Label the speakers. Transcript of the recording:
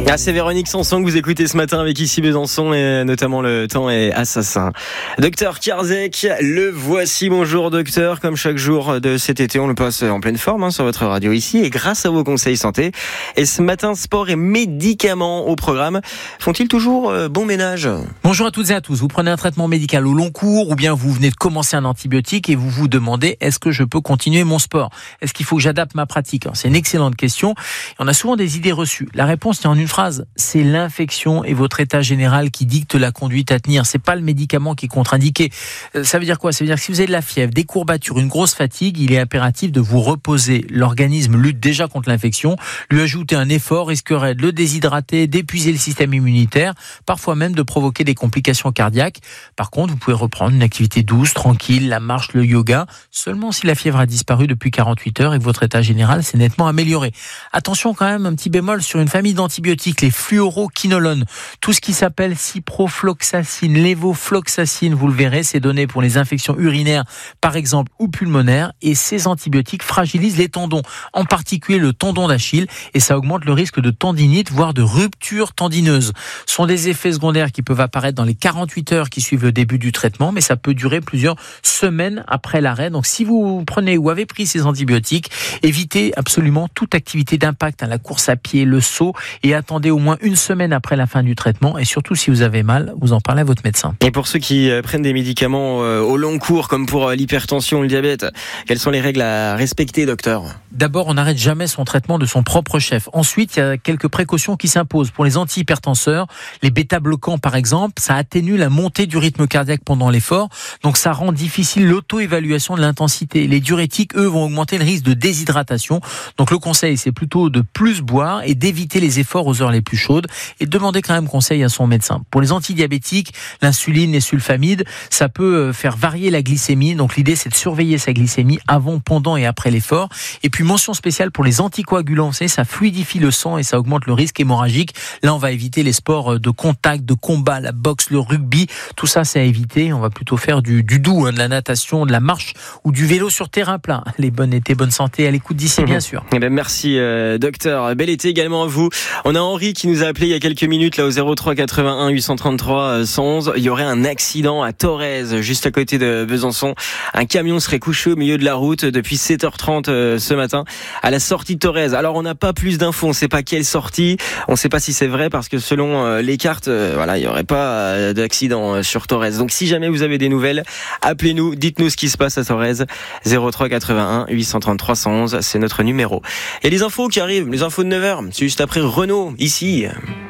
Speaker 1: Ah, c'est Véronique Sanson que vous écoutez ce matin avec Ici Besançon et notamment Le Temps est assassin. Docteur Kierzek, le voici. Bonjour docteur, comme chaque jour de cet été, on le passe en pleine forme sur votre radio ici et grâce à vos conseils santé. Et ce matin, sport et médicaments au programme. Font-ils toujours bon ménage ?
Speaker 2: Bonjour à toutes et à tous. Vous prenez un traitement médical au long cours ou bien vous venez de commencer un antibiotique et vous vous demandez est-ce que je peux continuer mon sport ? Est-ce qu'il faut que j'adapte ma pratique ? C'est une excellente question. On a souvent des idées reçues. La réponse est en une phrase. C'est l'infection et votre état général qui dicte la conduite à tenir. C'est pas le médicament qui est contre-indiqué. Ça veut dire quoi ? Ça veut dire que si vous avez de la fièvre, des courbatures, une grosse fatigue, il est impératif de vous reposer. L'organisme lutte déjà contre l'infection. Lui ajouter un effort risquerait de le déshydrater, d'épuiser le système immunitaire, parfois même de provoquer des complications cardiaques. Par contre, vous pouvez reprendre une activité douce, tranquille, la marche, le yoga, seulement si la fièvre a disparu depuis 48 heures et que votre état général s'est nettement amélioré. Attention quand même, un petit bémol sur une famille d'antibiotiques, les fluoroquinolones. Tout ce qui s'appelle ciprofloxacine, lévofloxacine, vous le verrez, c'est donné pour les infections urinaires, par exemple, ou pulmonaires. Et ces antibiotiques fragilisent les tendons, en particulier le tendon d'Achille, et ça augmente le risque de tendinite, voire de rupture tendineuse. Ce sont des effets secondaires qui peuvent apparaître dans les 48 heures qui suivent le début du traitement, mais ça peut durer plusieurs semaines après l'arrêt. Donc si vous prenez ou avez pris ces antibiotiques, évitez absolument toute activité d'impact, la course à pied, le saut, et attendez au moins une semaine après la fin du traitement. Et surtout, si vous avez mal, vous en parlez à votre médecin.
Speaker 1: Et pour ceux qui prennent des médicaments au long cours, comme pour l'hypertension ou le diabète, quelles sont les règles à respecter, docteur ?
Speaker 2: D'abord, on n'arrête jamais son traitement de son propre chef. Ensuite, il y a quelques précautions qui s'imposent. Pour les antihypertenseurs, les bêta-bloquants par exemple, ça atténue la montée du rythme cardiaque pendant l'effort. Donc ça rend difficile l'auto-évaluation de l'intensité. Les diurétiques, eux, vont augmenter le risque de déshydratation. Donc le conseil, c'est plutôt de plus boire et d'éviter les efforts aux heures les plus chaudes et de demander quand même conseil à son médecin. Pour les antidiabétiques, l'insuline, les sulfamides, ça peut faire varier la glycémie. Donc l'idée, c'est de surveiller sa glycémie avant, pendant et après l'effort. Et puis mention spéciale pour les anticoagulants, ça fluidifie le sang et ça augmente le risque hémorragique. Là, on va éviter les sports de contact, de combat, la boxe, le rugby. Tout ça, c'est à éviter. On va plutôt faire du doux, de la natation, de la marche ou du vélo sur terrain plat. Les bonnes été, bonne santé à l'écoute d'ici, bien sûr.
Speaker 1: Eh ben merci, docteur. Bel été également à vous. On a Henri qui nous a appelé il y a quelques minutes là au 03 81 833 111. Il y aurait un accident à Thorez, juste à côté de Besançon. Un camion serait couché au milieu de la route depuis 7h30 ce matin à la sortie de Thorez. Alors on n'a pas plus d'infos, on ne sait pas quelle sortie, on ne sait pas si c'est vrai parce que selon les cartes, il n'y aurait pas d'accident sur Thorez. Donc si jamais vous avez des nouvelles, appelez-nous, dites-nous ce qui se passe à Thorez. 03 81 833 111, c'est notre numéro. Et les infos qui arrivent, les infos de 9h, c'est juste après Renaud, ici.